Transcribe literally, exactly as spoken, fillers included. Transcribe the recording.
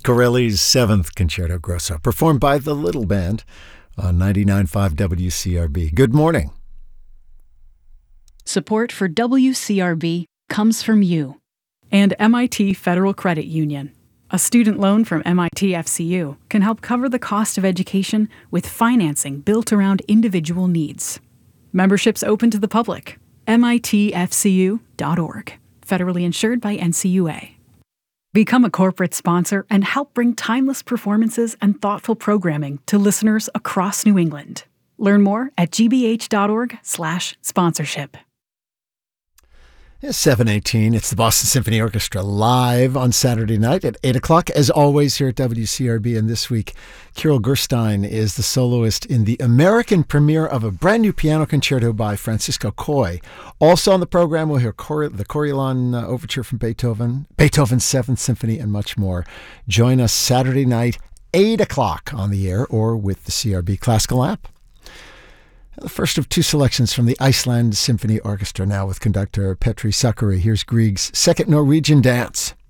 Corelli's Seventh Concerto Grosso, performed by the Little Band on ninety-nine point five W C R B. Good morning. Support for W C R B comes from you and M I T Federal Credit Union. A student loan from M I T F C U can help cover the cost of education with financing built around individual needs. Membership's open to the public. M I T F C U dot org. Federally insured by N C U A. Become a corporate sponsor and help bring timeless performances and thoughtful programming to listeners across New England. Learn more at g b h dot org slash sponsorship. It's seven eighteen. It's the Boston Symphony Orchestra live on Saturday night at eight o'clock, as always here at W C R B. And this week, Kirill Gerstein is the soloist in the American premiere of a brand new piano concerto by Francisco Coy. Also on the program, we'll hear Cor- the Coriolan uh, Overture from Beethoven, Beethoven's Seventh Symphony, and much more. Join us Saturday night, eight o'clock on the air or with the C R B Classical app. The first of two selections from the Iceland Symphony Orchestra now with conductor Petri Sakari. Here's Grieg's Second Norwegian Dance.